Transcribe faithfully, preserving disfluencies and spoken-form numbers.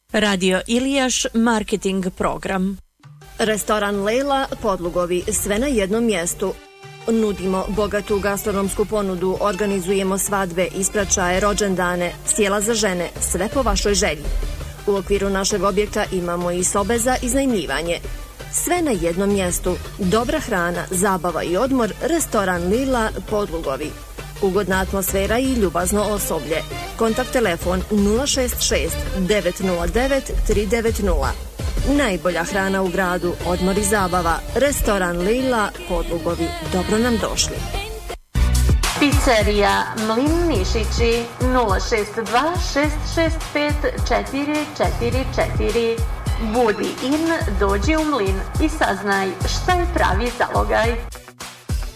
Radio Ilijaš marketing program. Restoran Lejla Podlugovi, sve na jednom mjestu. Nudimo bogatu gastronomsku ponudu, organizujemo svadbe, ispraćaje, rođendane, sjela za žene, sve po vašoj želji. U okviru našeg objekta imamo i sobe za iznajmljivanje. Sve na jednom mjestu. Dobra hrana, zabava i odmor. Restoran Lila Podlugovi. Ugodna atmosfera i ljubazno osoblje. Kontakt telefon nula šest šest devet nula devet tri devet nula. Najbolja hrana u gradu, odmor i zabava. Restoran Lila Podlugovi. Dobro nam došli. Pizzerija Mlin Nišići nula šest dva šest šest pet četiri četiri četiri. Budi in, dođi u Mlin i saznaj šta je pravi zalogaj.